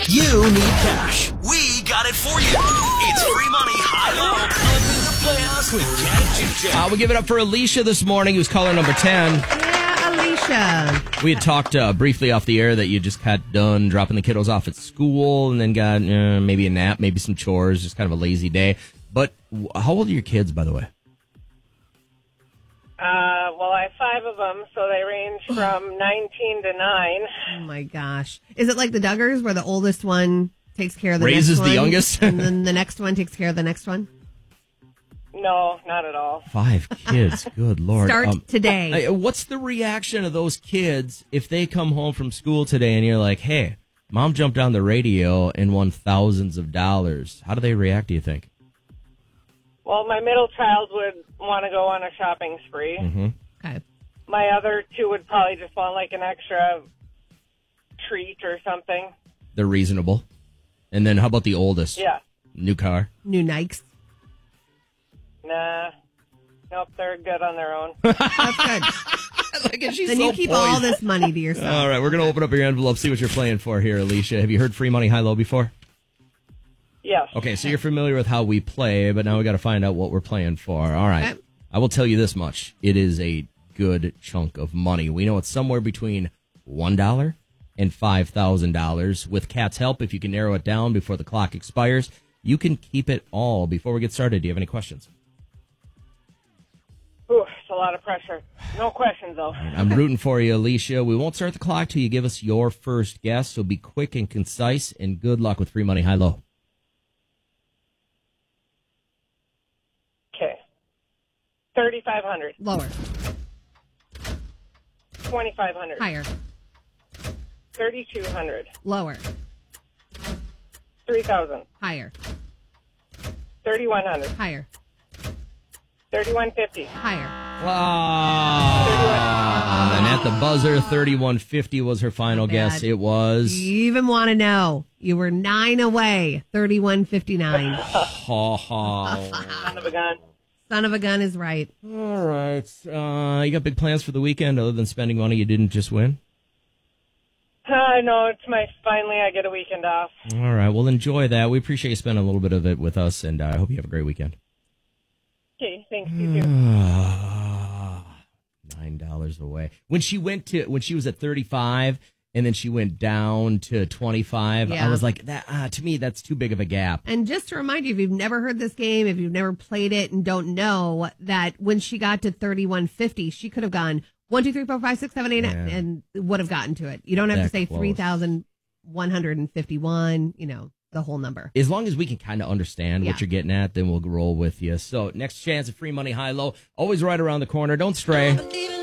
You need cash. We got it for you. It's free money, high-low. Come in the playoffs with Ken and Juju. We'll give it up for Alicia this morning, who's caller number 10. Yeah, Alicia. We had talked briefly off the air that you just got done dropping the kiddos off at school and then got maybe a nap, maybe some chores, just kind of a lazy day. But how old are your kids, by the way? Well, I have 5 of them, so they range from 19 to 9. Oh, my gosh. Is it like the Duggars where the oldest one takes care of the Raises next one? the youngest? And then the next one takes care of the next one? No, not at all. 5 kids. Good Lord. Start today. What's the reaction of those kids if they come home from school today and you're like, hey, Mom jumped on the radio and won thousands of dollars? How do they react, do you think? Well, my middle child would want to go on a shopping spree. Mm-hmm. Okay. My other 2 would probably just want like an extra treat or something. They're reasonable. And then how about the oldest? Yeah. New car? New Nikes. Nah. Nope, they're good on their own. That's good. Then you keep all this money to yourself. All right, we're going to open up your envelope, see what you're playing for here, Alicia. Have you heard free money high-low before? Yes. Okay, so you're familiar with how we play, but now we got to find out what we're playing for. All right. Okay. I will tell you this much. It is a good chunk of money. We know it's somewhere between $1 and $5,000. With Kat's help, if you can narrow it down before the clock expires, you can keep it all. Before we get started, do you have any questions? Ooh, it's a lot of pressure. No questions, though. I'm rooting for you, Alicia. We won't start the clock till you give us your first guess, so be quick and concise, and good luck with free money high-low. Okay. 3,500. Lower. 2,500. Higher. 3,200. Lower. 3,000. Higher. 3,100. Higher. 3,150. Higher. And at the buzzer, 3,150 was her final guess. It was... You even want to know. You were 9 away. 3,159. Son of a gun. Son of a gun is right. All right. You got big plans for the weekend other than spending money you didn't just win? No, it's finally I get a weekend off. All right. Well, enjoy that. We appreciate you spending a little bit of it with us, and I hope you have a great weekend. Okay, thanks. You too. $9 away. When she was at 35 and then she went down to 25, Yeah. I was like, that to me, that's too big of a gap. And just to remind you, if you've never heard this game, if you've never played it and don't know, that when she got to 3,150, she could have gone 1, 2, 3, 4, 5, 6, 7, 8, Yeah. and would have gotten to it. You don't have to That say close. 3,151, the whole number. As long as we can kind of understand what Yeah. you're getting at, then we'll roll with you. So next chance of free money high-low, always right around the corner. Don't stray.